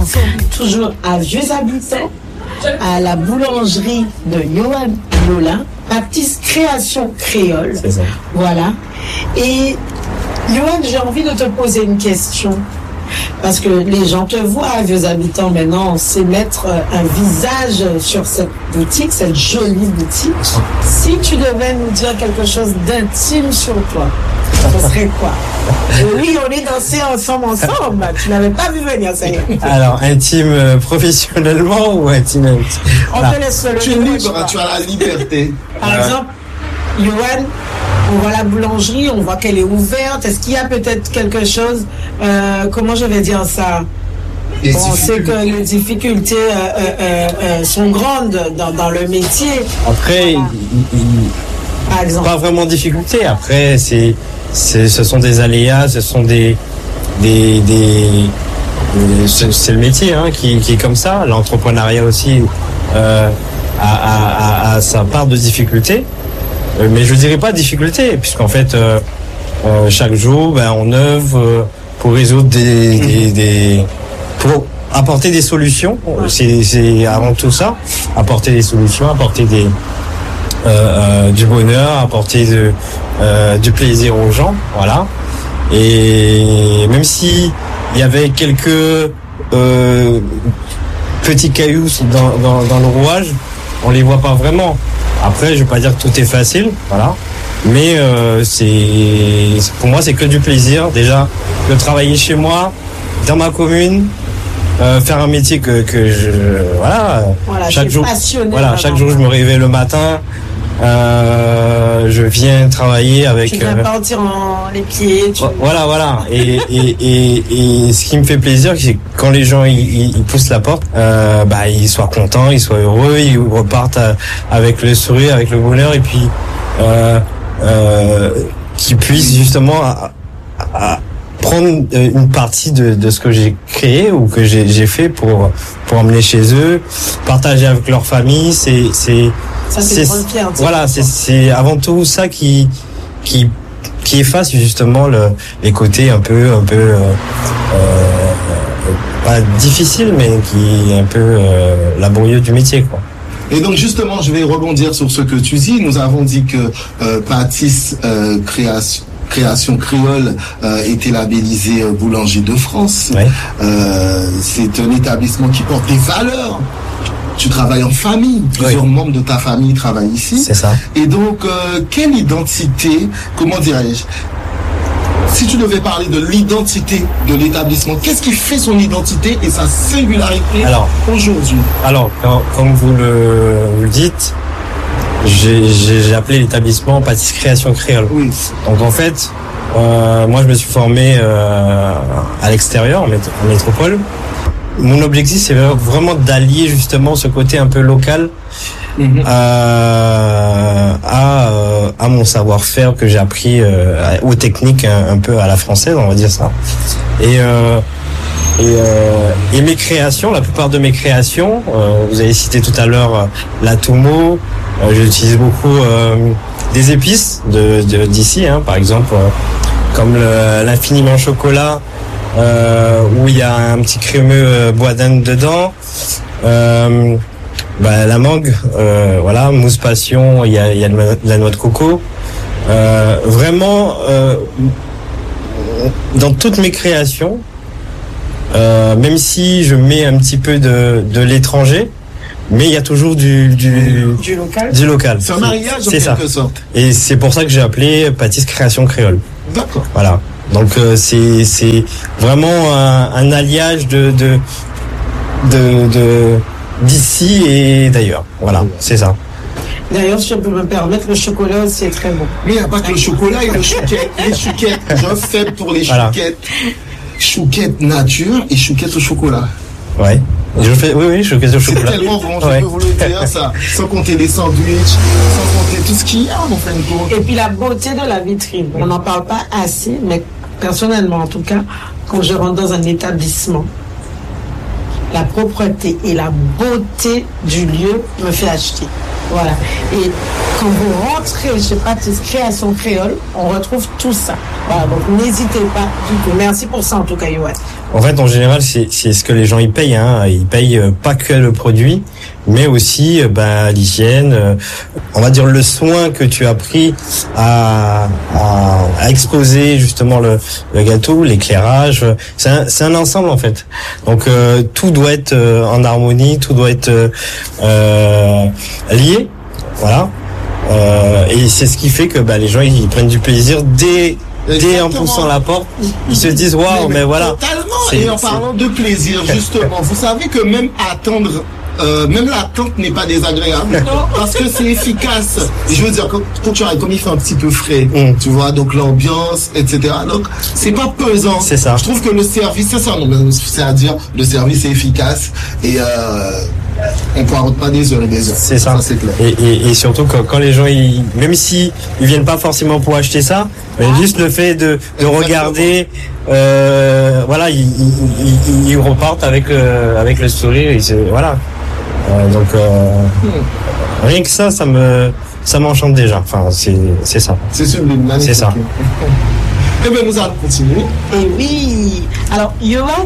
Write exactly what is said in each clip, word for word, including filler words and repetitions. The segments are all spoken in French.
sommes toujours à Vieux-Habitants, à la boulangerie de Yoann Nolin, Baptiste Création Créole. C'est ça. Voilà. Et Yoann, j'ai envie de te poser une question. Parce que les gens te voient à Vieux-Habitants maintenant, on sait mettre un visage sur cette boutique, cette jolie boutique. Si tu devais nous dire quelque chose d'intime sur toi, ce serait quoi? Oui, on est dansé ensemble, ensemble. Tu n'avais pas vu venir, ça y est. Alors, intime euh, professionnellement ou intime, intime On Là. te laisse le Tu es libre, tu as la liberté. Par Euh. exemple, Yoann, on voit la boulangerie, on voit qu'elle est ouverte. Est-ce qu'il y a peut-être quelque chose, euh, comment je vais dire ça? Et Bon, on si- sait que les difficultés euh, euh, euh, sont grandes dans, dans le métier. Après, Voilà. il- il- Par exemple. pas vraiment de difficulté. Après, c'est, c'est, ce sont des aléas, ce sont des, des, des, euh, c'est, c'est le métier hein, qui, qui est comme ça. L'entrepreneuriat aussi euh, a, a, a, a sa part de difficulté, Euh, mais je dirais pas difficulté, puisqu'en fait, euh, euh, chaque jour, ben, on œuvre euh, pour résoudre des, des, des, pour apporter des solutions. C'est, c'est avant tout ça, apporter des solutions, apporter des Euh, euh, du bonheur, apporter de, euh, du plaisir aux gens, voilà. Et même si il y avait quelques euh, petits cailloux dans, dans, dans le rouage, on les voit pas vraiment. Après, je vais pas dire que tout est facile, voilà. Mais euh, c'est pour moi c'est que du plaisir déjà de travailler chez moi, dans ma commune. Euh, faire un métier que que je voilà, Voilà, chaque t'es jour passionné, voilà vraiment. chaque jour je me réveille le matin, euh, je viens travailler avec Tu viens euh, partir en les pieds. Tu... voilà voilà et, et et et ce qui me fait plaisir c'est que quand les gens ils, ils, ils poussent la porte, euh, bah ils soient contents, ils soient heureux, ils repartent à- avec le sourire, avec le bonheur et puis euh, euh, qu'ils puissent justement à, à prendre une partie de, de ce que j'ai créé ou que j'ai, j'ai fait pour pour emmener chez eux, partager avec leur famille, c'est c'est Ça, c'est une grande fierté. voilà, c'est c'est avant tout ça qui qui qui efface justement le les côtés un peu un peu euh, euh, pas difficiles mais qui est un peu euh, laborieux du métier quoi. Et donc justement, je vais rebondir sur ce que tu dis. Nous avons dit que euh, Baptiste euh, Création Création Créole euh, était labellisé euh, Boulanger de France. Ouais. Euh, c'est un établissement qui porte des valeurs. Tu travailles en famille, plusieurs Oui. membres de ta famille travaillent ici. C'est ça. Et donc, euh, quelle identité, comment dirais-je, si tu devais parler de l'identité de l'établissement, qu'est-ce qui fait son identité et sa singularité Alors, aujourd'hui? Alors, quand, comme vous le, vous le dites, j'ai, j'ai, j'ai appelé l'établissement Baptiste Création Créole. Oui. Donc en fait, euh, moi je me suis formé euh, à l'extérieur, en, mét- en métropole. Mon objectif c'est vraiment d'allier justement ce côté un peu local Mhm. euh, à, euh, à mon savoir-faire que j'ai appris euh, aux techniques un, un peu à la française, on va dire ça. Et euh, et, euh, et mes créations, la plupart de mes créations, euh, vous avez cité tout à l'heure euh, la Tumo, euh, j'utilise beaucoup euh, des épices de, de d'ici, hein, par exemple euh, comme le, l'infiniment chocolat, euh, où il y a un petit crémeux euh, bois d'Inde dedans. Euh, bah, la mangue, euh, voilà, mousse passion, il y a, il y a de la- de la noix de coco. Euh, vraiment, euh, dans toutes mes créations, euh, même si je mets un petit peu de, de l'étranger, mais il y a toujours du, du, Du local. du local. C'est un mariage en C'est ça. quelque sorte. Et c'est pour ça que j'ai appelé Baptiste Création Créole. D'accord. Voilà. Donc euh, c'est c'est vraiment un, un alliage de de de de d'ici et d'ailleurs. Voilà, c'est ça. D'ailleurs, si je peux me permettre, le chocolat aussi est très bon. Mais il n'y a pas que le chocolat, il y a le chouquette. Les chouquettes, j'ai un faible pour les Voilà. chouquettes. Chouquettes nature et chouquettes au chocolat. Ouais. Je fais oui oui, je fais au C'est chocolat. tellement bon, je Ouais. peux vous le dire, ça. Sans compter les sandwichs, sans compter tout ce qu'il y a, en fin de compte. Et puis la beauté de la vitrine. On n'en parle pas assez, mais personnellement en tout cas, quand je rentre dans un établissement, la propreté et la beauté du lieu me fait acheter. Voilà. Et quand vous rentrez chez Baptiste Création Créole, on retrouve tout ça. Voilà. Donc n'hésitez pas du tout. Merci pour ça en tout cas, Yoann. En fait, en général, c'est, c'est ce que les gens y payent. Hein. Ils payent pas que le produit, mais aussi bah, l'hygiène, euh, on va dire le soin que tu as pris à, à, à exposer justement le, le gâteau, l'éclairage. C'est un, c'est un ensemble en fait. Donc euh, tout doit être euh, en harmonie, tout doit être euh, lié. Voilà. Euh, et c'est ce qui fait que bah, les gens ils, ils prennent du plaisir dès Dès en poussant la porte, ils se disent waouh, mais, mais voilà. Totalement. Et en parlant de plaisir, justement, vous savez que même attendre, euh, même l'attente n'est pas désagréable parce que c'est efficace. Et je veux dire, quand, quand tu arrives, comme il fait un petit peu frais, mm. tu vois, donc l'ambiance, et cetera. Donc c'est pas pesant. C'est ça. Je trouve que le service, c'est ça, c'est-à-dire le service est efficace et euh, on ne poirote pas des heures et des heures. C'est ça. Ça c'est clair. Et, et, et surtout quand, quand les gens, ils, même si ils viennent pas forcément pour acheter ça, mais juste le fait de, de regarder, euh, voilà, ils, ils, ils, ils repartent avec euh, avec le sourire. Et c'est, voilà. Euh, donc euh, hmm. rien que ça, ça me ça m'enchante déjà. Enfin, c'est c'est ça. C'est sublime. C'est ça. Eh bien, nous allons continuer. Et oui. Alors, Johan,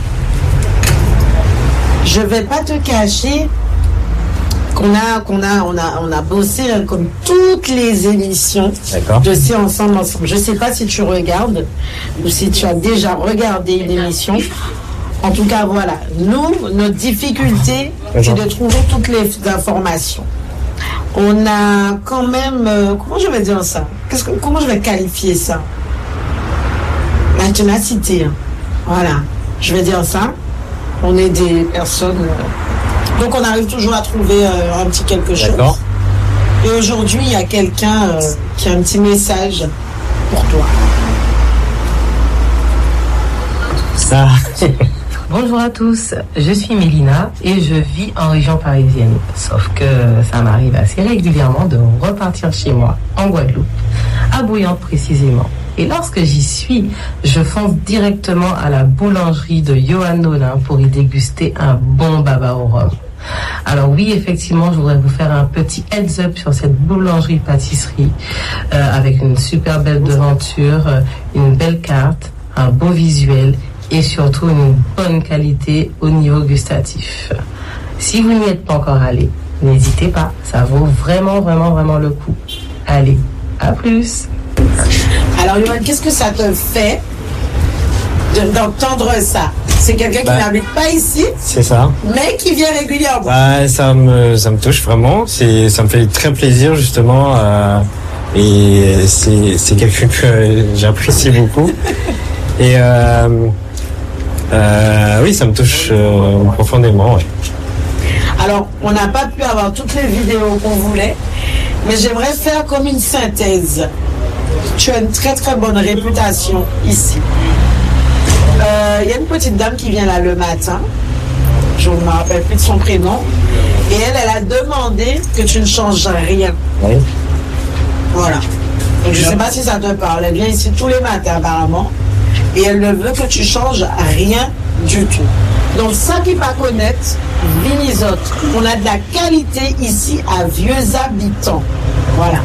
je vais pas te cacher qu'on a, qu'on a, on a, on a bossé comme toutes les émissions de C'est Ensemble Ensemble. Je sais pas si tu regardes ou si tu as déjà regardé une émission. En tout cas, voilà. Nous, notre difficulté, c'est de trouver toutes les informations. On a quand même, euh, comment je vais dire ça? Qu'est-ce que, comment je vais qualifier ça? La ténacité. Hein. Voilà. Je vais dire ça. On est des personnes. Euh, donc, on arrive toujours à trouver euh, un petit quelque chose. D'accord. Et aujourd'hui, il y a quelqu'un euh, qui a un petit message pour toi. Ça. Bonjour à tous, je suis Mélina et je vis en région parisienne. Sauf que ça m'arrive assez régulièrement de repartir chez moi, en Guadeloupe, à Bouillante précisément. Et lorsque j'y suis, je fonce directement à la boulangerie de Johan Nolin pour y déguster un bon baba au rhum. Alors oui, effectivement, je voudrais vous faire un petit heads up sur cette boulangerie-pâtisserie euh, avec une super belle devanture, euh, une belle carte, un beau visuel et surtout une bonne qualité au niveau gustatif. Si vous n'y êtes pas encore allé, n'hésitez pas, ça vaut vraiment, vraiment, vraiment le coup. Allez, à plus. Alors, Johan, qu'est-ce que ça te fait de, d'entendre ça? C'est quelqu'un bah, qui n'habite pas ici, c'est ça, mais qui vient régulièrement. Bah, ça me, ça me touche vraiment. C'est, ça me fait très plaisir justement, euh, et c'est, c'est quelqu'un que j'apprécie beaucoup. Et euh, euh, oui, ça me touche euh, profondément. Ouais. Alors, on n'a pas pu avoir toutes les vidéos qu'on voulait, mais j'aimerais faire comme une synthèse. Tu as une très très bonne réputation ici. Il euh, y a une petite dame qui vient là le matin, je ne me rappelle plus de son prénom, et elle, elle a demandé que tu ne changes rien. Oui. Voilà. Donc je ne sais pas si ça te parle. Elle vient ici tous les matins apparemment, et elle ne veut que tu changes rien du tout. Donc ça qui pas connaître, Vinizote, on a de la qualité ici à Vieux Habitants. Voilà.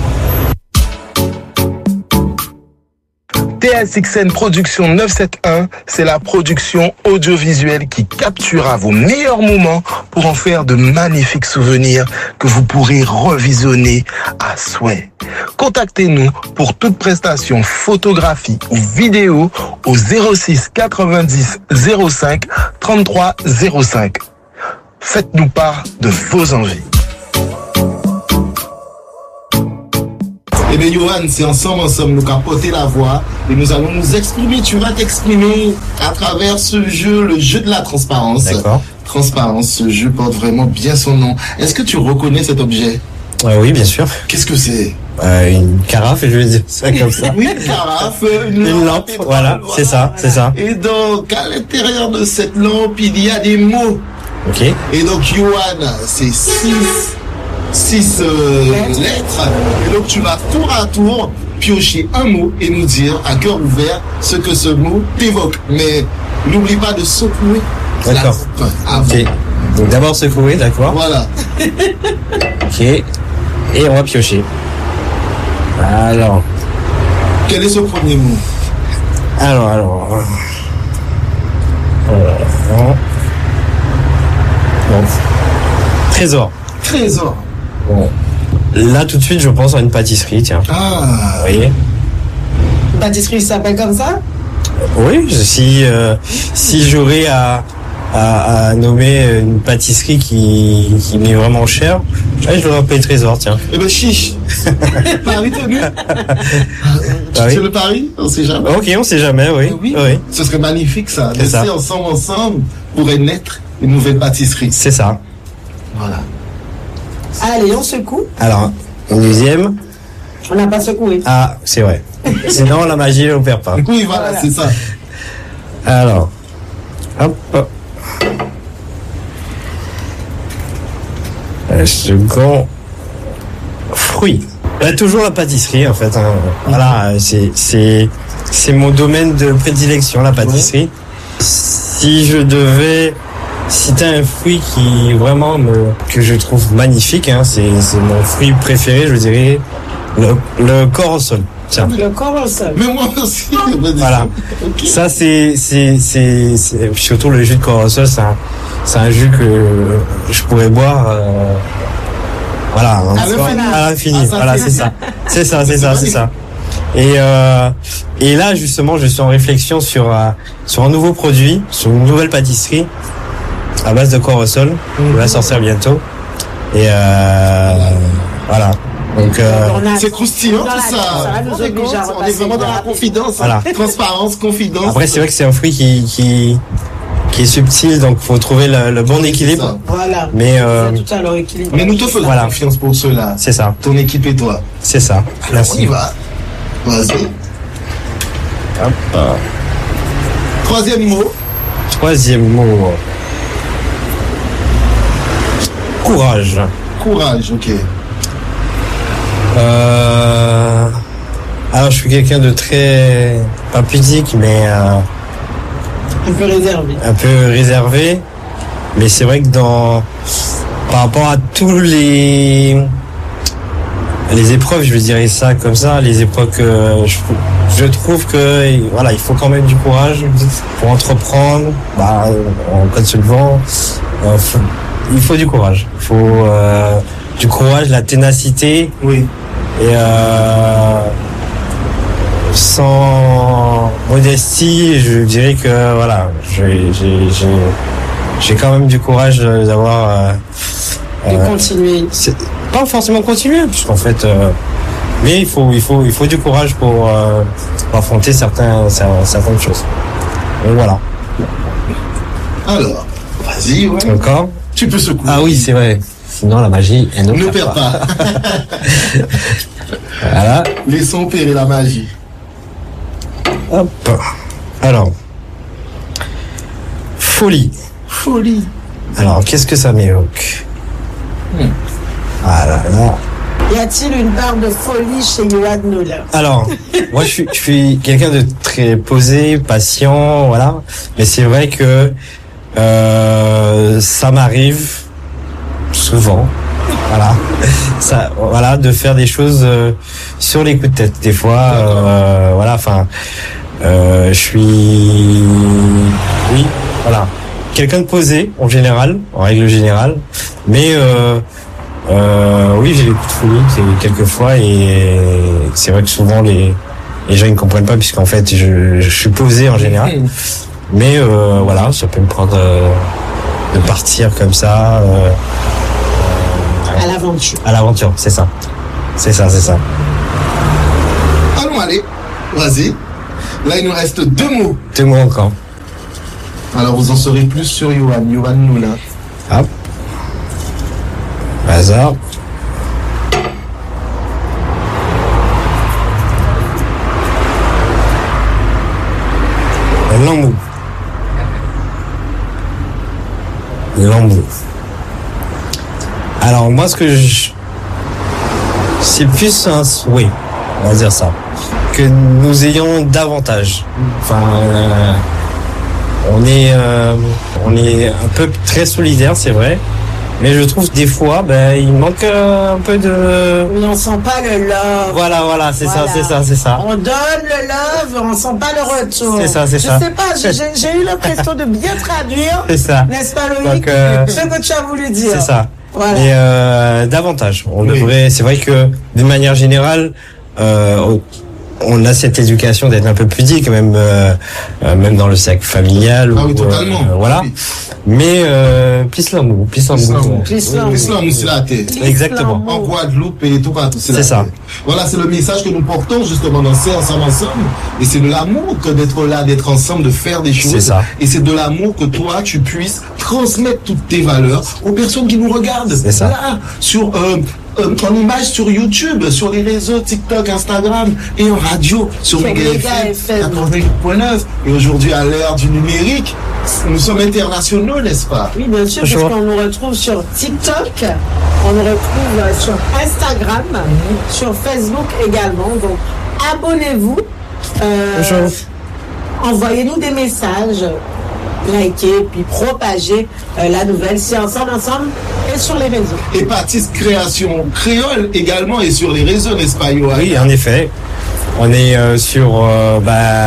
T S X N Production neuf cent soixante-onze, c'est la production audiovisuelle qui capturera vos meilleurs moments pour en faire de magnifiques souvenirs que vous pourrez revisionner à souhait. Contactez-nous pour toute prestation photographie ou vidéo au zéro six quatre-vingt-dix zéro cinq trente-trois zéro cinq. Faites-nous part de vos envies. Eh bien, Johan, c'est ensemble, ensemble, nous capoter la voix et nous allons nous exprimer. Tu vas t'exprimer à travers ce jeu, le jeu de la transparence. D'accord. Transparence, ce jeu porte vraiment bien son nom. Est-ce que tu reconnais cet objet? Euh, oui, bien sûr. Qu'est-ce que c'est? Euh, une carafe, je vais dire ça comme ça. Oui, une carafe, une, une lampe, lampe voilà, voilà, c'est ça, c'est ça. Et donc, à l'intérieur de cette lampe, il y a des mots. Ok. Et donc, Johan, c'est six... six euh, lettres, et donc tu vas tour à tour piocher un mot et nous dire à cœur ouvert ce que ce mot t'évoque. Mais n'oublie pas de secouer. D'accord. Ok. Donc d'abord secouer, d'accord. Voilà. Ok. Et on va piocher. Alors. Quel est ce premier mot? Alors, alors. bon. Bon. Trésor. Trésor. Bon. Là, tout de suite, je pense à une pâtisserie, tiens. Ah. Vous voyez? Une pâtisserie s'appelle comme ça? Oui, si, euh, si j'aurais à, à, à nommer une pâtisserie qui, qui m'est vraiment chère, ouais, je l'aurais appelé Trésor, tiens. Eh ben, chiche. Paris tenu. Tu Ah oui. sais le pari? On sait jamais. Ok, on sait jamais, oui. Oui. Oui. Ce serait magnifique, ça. C'est ça. Laisser ensemble, ensemble, pourrait naître une nouvelle pâtisserie. C'est ça. Voilà. Allez, on secoue. Alors, une deuxième. On n'a pas secoué. Ah, c'est vrai. Sinon, la magie, on perd pas. Oui, voilà, Voilà. c'est ça. Alors, hop. Le second fruit. Là, toujours la pâtisserie, en fait. Hein. Voilà, c'est c'est c'est mon domaine de prédilection, la pâtisserie. Si je devais citer un fruit qui vraiment me que je trouve magnifique, hein, c'est c'est mon fruit préféré, je dirais le le corosol. Tiens. Le corosol. Mais moi aussi, Voilà. Ok. Ça, c'est, c'est, c'est, c'est, surtout le jus de corosol, c'est un, c'est un jus que je pourrais boire, euh, voilà, hein, À l'infini. à l'infini. Ah, ça, Voilà, c'est- c'est ça. C'est ça, c'est C'est ça, c'est magnifique. ça. Et, euh, et là, justement, je suis en réflexion sur, euh, sur un nouveau produit, sur une nouvelle pâtisserie à base de corosol. On va sortir bientôt. Et, euh, voilà. Donc, euh, On a- C'est croustillant, Dans la- tout ça. ça nous On est oblige à on est repasser vraiment dans la là. confidence. Voilà. hein. Transparence, confidence. après, c'est vrai que c'est un fruit qui, qui, qui est subtil, donc faut trouver le, le bon ça. équilibre. Voilà. Mais, euh, C'est tout à leur équilibre. Mais nous te faisons Voilà. confiance pour cela. c'est ça, Ton équipe et toi. c'est ça. On y Merci. va. Vas-y. Hop. Troisième mot. Troisième mot. Courage. Courage, ok. Euh... Alors, je suis quelqu'un de très, pas pudique, mais euh, Un peu réservé. un peu réservé. Mais c'est vrai que dans, par rapport à tous les, les épreuves, je dirais ça comme ça, les épreuves que je, je trouve que, voilà, il faut quand même du courage pour entreprendre. Bah, en code sur le vent, euh, faut- il faut du courage. Il faut euh, du courage, la ténacité. Oui. Et euh, sans modestie, je dirais que voilà, j'ai j'ai j'ai j'ai quand même du courage d'avoir euh, De euh, continuer. c'est pas forcément continuer, puisqu'en fait, euh, mais il faut il faut il faut du courage pour, euh, pour affronter certains certaines choses. Donc voilà. Alors, vas-y, ouais. Encore. Tu peux secouer. Ah oui, c'est vrai. Sinon la magie, elle Ne perds pas. Voilà. Laissons opérer la magie. Hop. Alors, folie. Folie. Alors, qu'est-ce que ça m'évoque? Hmm. Voilà, là. Y a-t-il une part de folie chez Yoann Noller? Alors, moi, je suis, je suis quelqu'un de très posé, patient, voilà. Mais c'est vrai que euh, ça m'arrive souvent, voilà, ça, voilà, de faire des choses euh, sur les coups de tête. Des fois, euh, voilà, enfin, euh, je suis, oui, voilà, quelqu'un de posé en général, en règle générale, mais euh, euh, oui, j'ai des coups de folie, c'est quelquefois, et c'est vrai que souvent les les gens ne comprennent pas puisqu'en fait je, je suis posé en général, mais euh, voilà, ça peut me prendre euh, de partir comme ça. Euh, À l'aventure. À l'aventure, c'est ça. C'est ça, c'est ça. Allons, allez. Vas-y. Là, il nous reste deux mots. Deux mots encore. Alors, vous en saurez plus sur Yoann. Yoann Noula. Hop. Hasard. L'embout. L'embout. Alors, moi, ce que je... C'est plus un souhait, on va dire ça. Que nous ayons davantage. Enfin, euh, on est, euh, on est un peu très solidaire, c'est vrai. Mais je trouve des fois, ben, il manque euh, un peu de... On sent pas le love. Voilà, voilà, c'est Voilà. ça, c'est ça, c'est ça. On donne le love, on sent pas le retour. C'est ça, c'est je ça. Je sais pas, j'ai, j'ai- j'ai eu l'impression de bien traduire. C'est ça. N'est-ce pas, Loïc? Donc, euh, ce que tu as voulu dire. C'est ça. Voilà. Mais euh, davantage. On Oui. devrait. C'est vrai que d'une manière générale, euh, on- on a cette éducation d'être un peu pudique, même euh, euh, même dans le cercle familial. Ah oui, ou, totalement. euh, voilà. Oui. Mais euh, plus l'amour, plus l'amour. L'islam, L'islam. l'islam, c'est la tête. Exactement. En Guadeloupe et tout partout. C'est la ça. tête. Voilà, c'est le message que nous portons justement dans ces ensemble ensemble. Et c'est de l'amour que d'être là, d'être ensemble, de faire des choses. C'est ça. Et c'est de l'amour que toi, tu puisses transmettre toutes tes valeurs aux personnes qui nous regardent. C'est ça. Là, sur euh, euh, en image sur YouTube, sur les réseaux TikTok, Instagram et en radio sur Sur Méga Méga F M F M. quatre-vingt-huit point neuf. Et aujourd'hui, à l'ère du numérique, nous sommes internationaux, n'est-ce pas? Oui, bien sûr, Bonjour. parce qu'on nous retrouve sur TikTok, on nous retrouve euh, sur Instagram, sur Facebook également. Donc, abonnez-vous. Euh, Bonjour. Envoyez-nous des messages, likez, puis propagez euh, la nouvelle. C'est ensemble, ensemble, et sur les réseaux. Hépatis Création Créole également et sur les réseaux, n'est-ce pas, Yoann? Oui, en effet. On est euh, sur euh,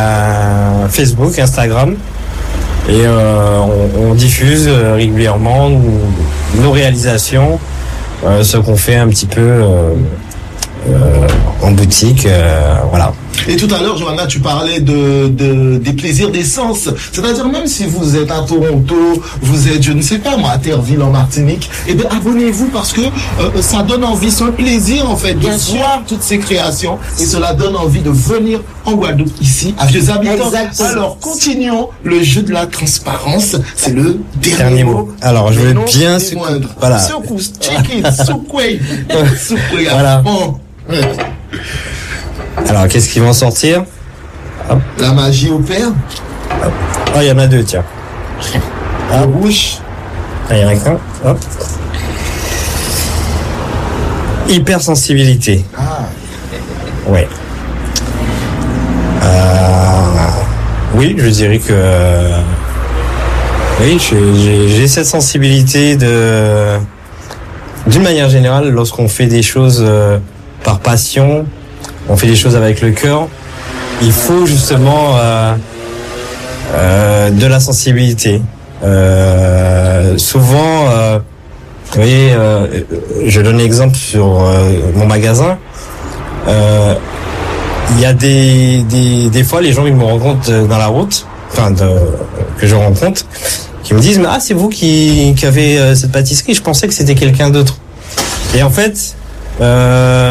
bah, Facebook, Instagram, et euh, on, on diffuse euh, régulièrement nos, nos réalisations, euh, ce qu'on fait un petit peu euh, euh, en boutique, euh, voilà. Et tout à l'heure, Johanna, tu parlais de, de des plaisirs des sens. C'est-à-dire, même si vous êtes à Toronto, vous êtes, je ne sais pas, moi, à Terreville, en Martinique, eh bien, abonnez-vous parce que euh, ça donne envie, c'est un plaisir, en fait, de Bien sûr. voir toutes ces créations et cela donne envie de venir en Guadeloupe, ici, à Vieux Habitants. Exactement. Alors, continuons le jeu de la transparence. C'est le dernier, Dernier mot. mot. Alors, je Mais vais non bien des secou- moindres. voilà. Secousse, check it, secouez, secouez. Voilà. Bon, ouais. Alors, qu'est-ce qui va en sortir? La magie opère. Oh, il y en a deux, tiens. La bouche. Ah, il y en a qu'un. Hop. Hypersensibilité. Ah. Ouais. Euh, oui, je dirais que euh, oui, j'ai- j'ai j'ai cette sensibilité de d'une manière générale lorsqu'on fait des choses euh, par passion, on fait des choses avec le cœur. Il faut justement euh, euh, de la sensibilité. Euh, souvent, euh, vous voyez, euh, je donne l'exemple sur euh, mon magasin. Euh, il y a des, des des fois les gens ils me rencontrent dans la route, enfin de, que je rencontre, qui me disent mais ah c'est vous qui qui avez euh, cette pâtisserie, je pensais que c'était quelqu'un d'autre. Et en fait, euh,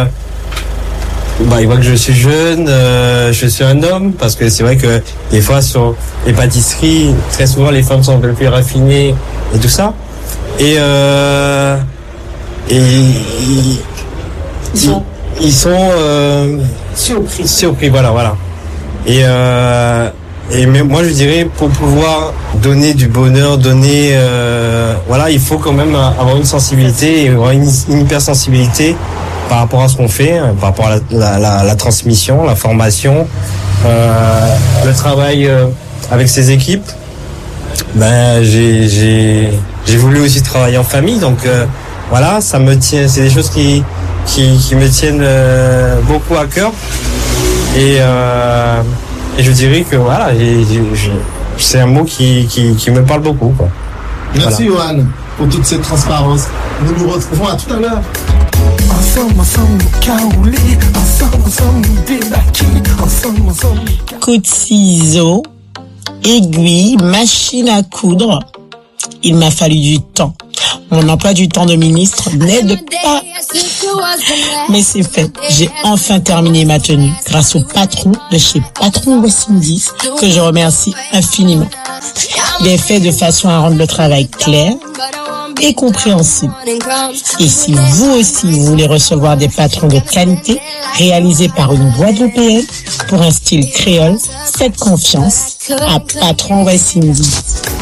bah ils voient que je suis jeune, euh, je suis un homme, parce que c'est vrai que des fois sur les pâtisseries, très souvent les femmes sont un peu plus raffinées et tout ça. Et euh, et ils, Ils sont ils sont euh, surpris. surpris, voilà, voilà. Et euh, et mais moi je dirais pour pouvoir donner du bonheur, donner, euh, voilà, il faut quand même avoir une sensibilité, et avoir une, une hypersensibilité par rapport à ce qu'on fait, par rapport à la, la, la, la transmission, la formation, euh, le travail euh, avec ses équipes. Ben j'ai j'ai j'ai voulu aussi travailler en famille, donc euh, voilà, ça me tient, c'est des choses qui qui, qui me tiennent euh, beaucoup à cœur. Et, euh, et je dirais que voilà, j'ai- j'ai- j'ai- c'est un mot qui, qui, qui me parle beaucoup, quoi. Merci Johan pour toute cette transparence. Nous nous retrouvons à tout à l'heure. Ensemble, ensemble, caoulé, ensemble, ensemble, débaqué, ensemble, ensemble. Coup de ciseaux, aiguille, machine à coudre. Il m'a fallu du temps. Mon emploi du temps de ministre n'aide pas. Mais c'est fait. J'ai enfin terminé ma tenue grâce au patron de chez Patron West Indies que je remercie infiniment. Il est fait de façon à rendre le travail clair et compréhensible. Et si vous aussi vous voulez recevoir des patrons de qualité réalisés par une Guadeloupéenne pour un style créole, faites confiance à Patron West Indies.